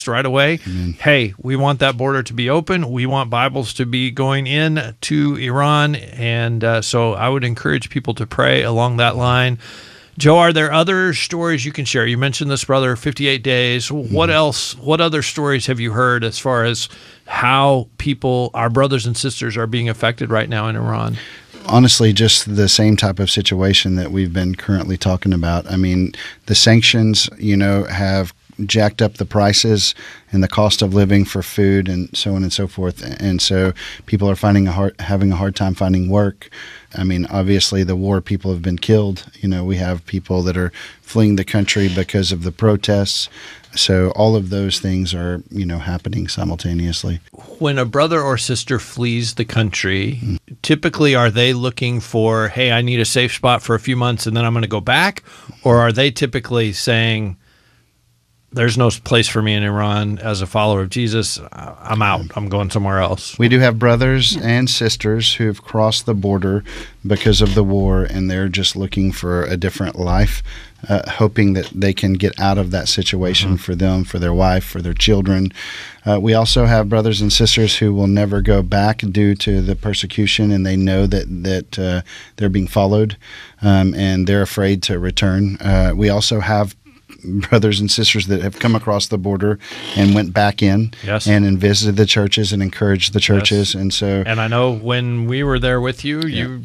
right away. Amen. Hey, we want that border to be open. We want Bibles to be going in to Iran. And so I would encourage people to pray along that line. Joe, are there other stories you can share? You mentioned this brother, 58 days. What else? What other stories have you heard as far as how people, our brothers and sisters, are being affected right now in Iran? Honestly, just the same type of situation that we've been currently talking about. I mean, the sanctions, have jacked up the prices and the cost of living for food and so on and so forth. And so people are having a hard time finding work. I mean, obviously the war, people have been killed. We have people that are fleeing the country because of the protests. So all of those things are, happening simultaneously. When a brother or sister flees the country, typically are they looking for, hey, I need a safe spot for a few months and then I'm going to go back? Or are they typically saying, there's no place for me in Iran as a follower of Jesus. I'm out. I'm going somewhere else. We do have brothers and sisters who've crossed the border because of the war, and they're just looking for a different life, hoping that they can get out of that situation for them, for their wife, for their children. We also have brothers and sisters who will never go back due to the persecution, and they know that they're being followed, and they're afraid to return. We also have brothers and sisters that have come across the border and went back in and visited the churches and encouraged the churches. Yes. And I know when we were there with you,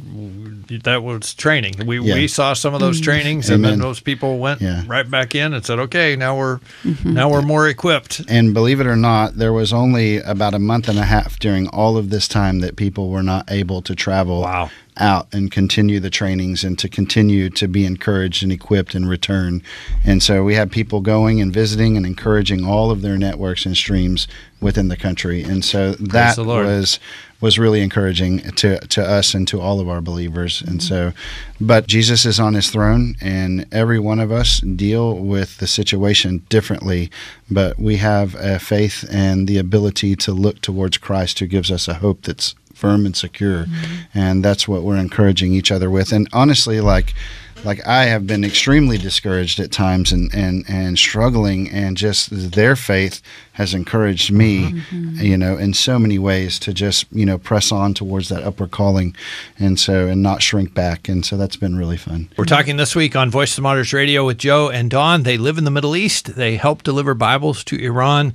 that was training. We saw some of those trainings, and then those people went right back in and said, okay, now we're more equipped. And believe it or not, there was only about a month and a half during all of this time that people were not able to travel out and continue the trainings and to continue to be encouraged and equipped and return. And so we had people going and visiting and encouraging all of their networks and streams within the country. And so that was really encouraging to us and to all of our believers. And so, but Jesus is on his throne, and every one of us deal with the situation differently, but we have a faith and the ability to look towards Christ, who gives us a hope that's firm and secure. And that's what we're encouraging each other with. And honestly, like I have been extremely discouraged at times and struggling, and just their faith has encouraged me, in so many ways to just, press on towards that upward calling and not shrink back. And so that's been really fun. We're talking this week on Voice of the Martyrs Radio with Joe and Dawn. They live in the Middle East. They help deliver Bibles to Iran.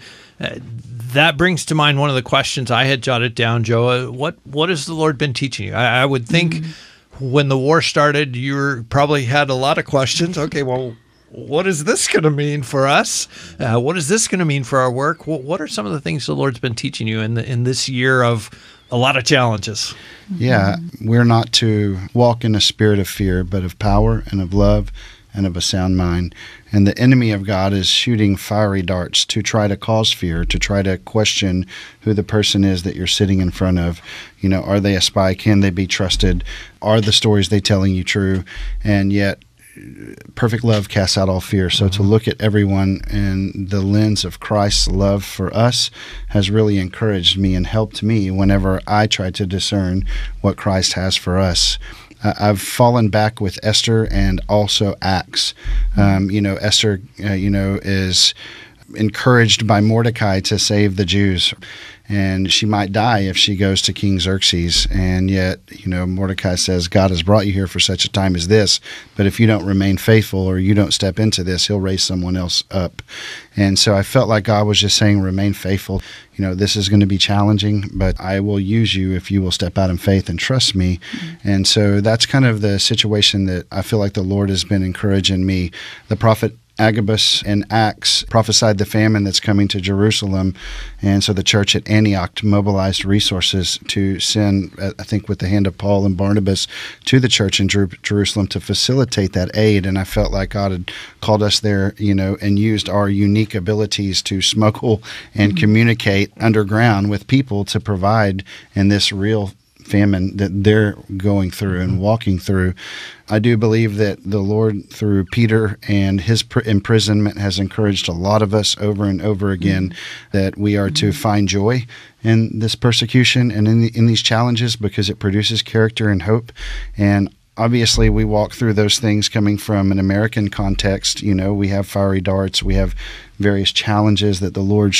That brings to mind one of the questions I had jotted down, Joe. What has the Lord been teaching you? I would think when the war started, you probably had a lot of questions. Okay, well, what is this going to mean for us? What is this going to mean for our work? What are some of the things the Lord's been teaching you in this year of a lot of challenges? Yeah, we're not to walk in a spirit of fear, but of power and of love and of a sound mind. And the enemy of God is shooting fiery darts to try to cause fear, to try to question who the person is that you're sitting in front of. Are they a spy? Can they be trusted? Are the stories they telling you true? And yet, perfect love casts out all fear. So to look at everyone in the lens of Christ's love for us has really encouraged me and helped me whenever I try to discern what Christ has for us. I've fallen back with Esther and also Acts. Esther, is encouraged by Mordecai to save the Jews. And she might die if she goes to King Xerxes. And yet, Mordecai says, God has brought you here for such a time as this. But if you don't remain faithful or you don't step into this, he'll raise someone else up. And so I felt like God was just saying, remain faithful. This is going to be challenging, but I will use you if you will step out in faith and trust me. And so that's kind of the situation that I feel like the Lord has been encouraging me. The prophet Agabus in Acts prophesied the famine that's coming to Jerusalem. And so the church at Antioch mobilized resources to send, I think with the hand of Paul and Barnabas, to the church in Jerusalem to facilitate that aid. And I felt like God had called us there, and used our unique abilities to smuggle and communicate underground with people to provide in this real famine that they're going through and walking through. I do believe that the Lord, through Peter and his imprisonment, has encouraged a lot of us over and over again that we are to find joy in this persecution and in these challenges, because it produces character and hope. And obviously we walk through those things coming from an American context. We have fiery darts, we have various challenges that the Lord